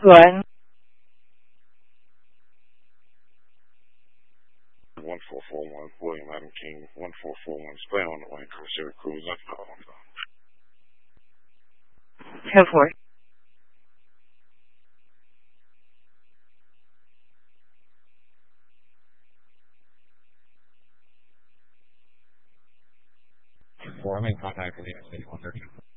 One. 1441 William Adam King, 1441 display on the way to Syracuse. Go for it. I'm in contact with the City 113.